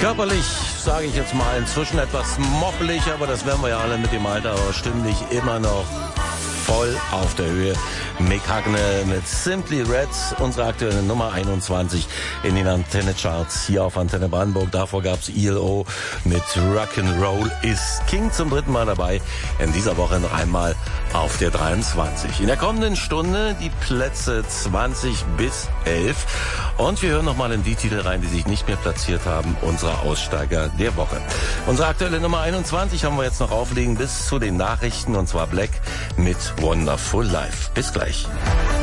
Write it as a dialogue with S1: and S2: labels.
S1: Körperlich, sage ich jetzt mal, inzwischen etwas moppelig, aber das werden wir ja alle mit dem Alter, aber stimmlich immer noch voll auf der Höhe. Mick Hucknall mit Simply Red, unsere aktuelle Nummer 21 in den Antenne-Charts hier auf Antenne Brandenburg. Davor gab's ELO mit Rock'n'Roll is King zum dritten Mal dabei. In dieser Woche noch einmal auf der 23. In der kommenden Stunde die Plätze 20 bis 11. Und wir hören nochmal in die Titel rein, die sich nicht mehr platziert haben, unsere Aussteiger der Woche. Unsere aktuelle Nummer 21 haben wir jetzt noch auflegen bis zu den Nachrichten, und zwar Black mit Wonderful Life. Bis gleich.